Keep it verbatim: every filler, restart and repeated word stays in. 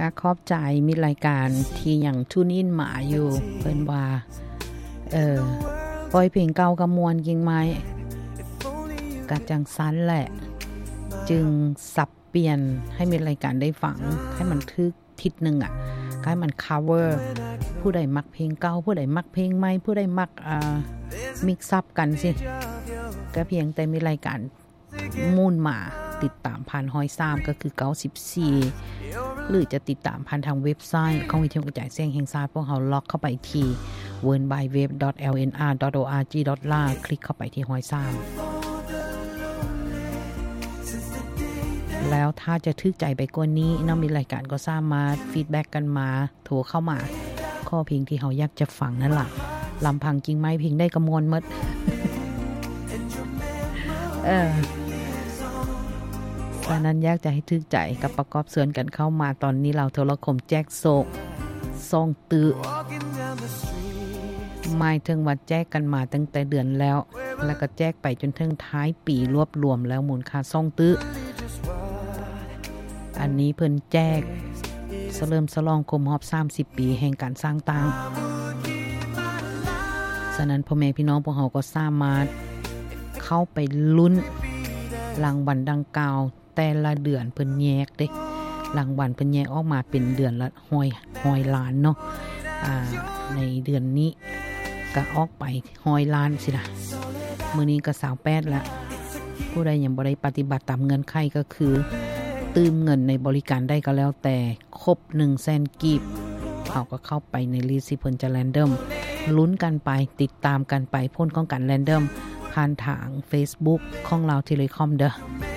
ก็ขอบใจมีรายการที่ยังทุนอินมาอยู่เพิ่นว่าเออปล่อยเพลงเก่ากับมวลกิ่งไม้ก็จังซั้นแหละจึงสับเปลี่ยนให้มีรายการได้ฟังให้มันทึกทิศนึงอ่ะให้มัน cover ผู้ใดมักเพลงเก่าผู้ใดมักเพลงใหม่ผู้ใดมักอ่ามิกซ์อัพกันสิก็เพียงแต่มีรายการมูลมาติดตามผ่านหอยซามก็คือเก้าสิบสี่หรือจะติดตามผ่านทางเว็บไซต์ของวิทยุกระจายเสียงแห่งชาติพวกเราล็อกเข้าไปที่ ดับเบิลยู ดับเบิลยู ดับเบิลยู ดอท แอล เอ็น อาร์ ดอท โอ อาร์ จี ดอท เอล คลิกเข้าไปที่หอยซามแล้วถ้าจะทึกใจไปกว่านี้น้องมีรายการก็สามารถฟีดแบ็กกันมาโทรเข้ามาข้อเพลงที่เขาอยากจะฟังนั่นล่ะลำพังกิ่งไม้เพลงได้กระมวลหมด เออฉะนั้นอยากจะให้ทึกใจกับประกอบส่วนกันเข้ามาตอนนี้เราโทรคมแจกโศกซองตื้อหมายถึงว่าแจกกันมาตั้งแต่เดือนแล้วแล้วก็แจกไปจนถึงท้ายปีรวบรวมแล้วมูลค่าซองตื้ออันนี้เพิ่นแจกเสริมฉลองครบรอบสามสิบปีแห่งการสร้างตังฉะนั้นพ่อแม่พี่น้องพวกเราก็สามารถเข้าไปลุ้นรางวัลดังกล่าวแต่ละเดือนเพิ่นแยกเด้รางวัลเพิ่นแยกออกมาเป็นเดือนละร้อยร้อยล้านเนาะอ่าในเดือนนี้ก็ออกไปร้อยล้านสินะมื้อนี้ก็สามสิบแปดละผู้ใดยังบ่ได้ปฏิบัติตามเงื่อนไขก็คือตืมเงินในบริการได้ก็แล้วแต่ครบ หนึ่งแสน กีบเขาก็เข้าไปในลิสต์ที่เพิ่นจะแรนดอมลุ้นกันไปติดตามกันไปพ้นของการแรนดอมผ่านทาง Facebook ของเรา Telecom เด้อ